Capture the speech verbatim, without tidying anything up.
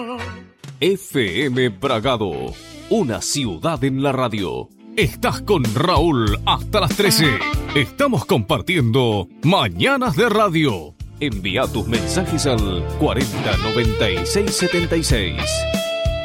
F M Bragado, una ciudad en la radio. Estás con Raúl hasta las trece. Estamos compartiendo Mañanas de Radio. Envía tus mensajes al cuarenta noventa y seis setenta y seis.